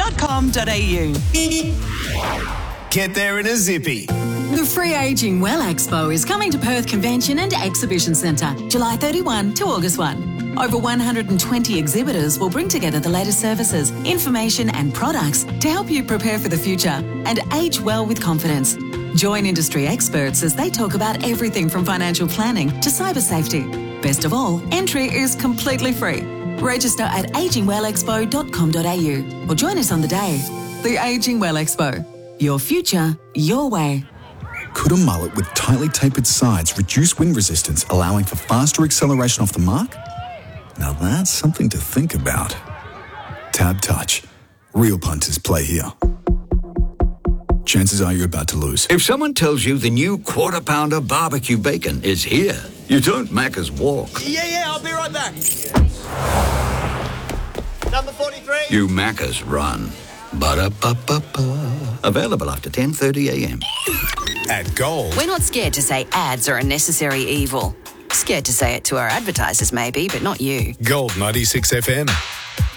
gold.com.au. Get there in a zippy. The Free Aging Well Expo is coming to Perth Convention and Exhibition Centre, July 31 to August 1. Over 120 exhibitors will bring together the latest services, information and products to help you prepare for the future and age well with confidence. Join industry experts as they talk about everything from financial planning to cyber safety. Best of all, entry is completely free. Register at agingwellexpo.com.au or join us on the day. The Aging Well Expo. Your future, your way. Could a mullet with tightly tapered sides reduce wind resistance, allowing for faster acceleration off the mark? Now that's something to think about. Tab Touch. Real punters play here. Chances are you're about to lose. If someone tells you the new Quarter Pounder barbecue bacon is here, you don't Macca's walk. Yeah, I'll be right back. Number 43. You Macca's run. Ba-da-ba-ba-ba. Available after 10:30 a.m. At Gold. We're not scared to say ads are a necessary evil. Scared to say it to our advertisers maybe, but not you. Gold 96 FM.